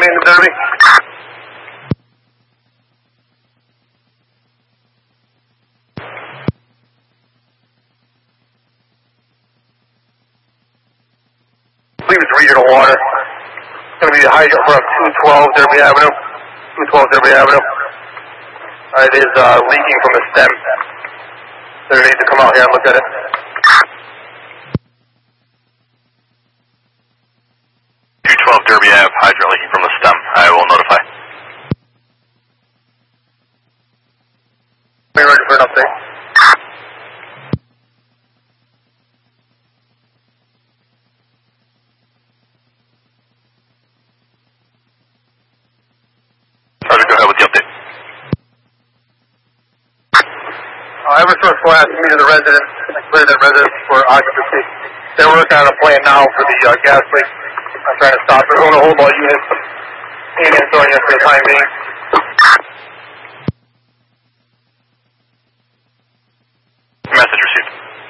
main Derby. I believe it's regional water. It's going to be the hydrant for 212 Derby Avenue. 212 Derby Avenue. It is leaking from the stem. They need to come out here and look at it. Derby Ave, hydrant leaking from the stem. I will notify. We're ready for an update. Sergeant, go ahead with the update. Eversource will ask me to the residents, residents for occupancy. They're working on a plan now for the gas leak. I'm trying to stop it. We're going to hold all units in Ansonia for the time being. Message received.